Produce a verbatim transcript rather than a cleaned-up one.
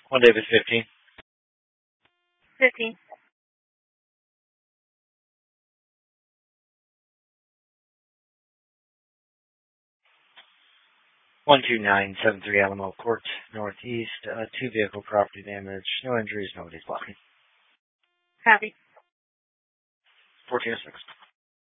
One Davis fifteen. fifteen. One two nine seven three Alamo Court, Northeast. Uh, two vehicle property damage. No injuries. Nobody's blocking. Copy. Fourteen oh six.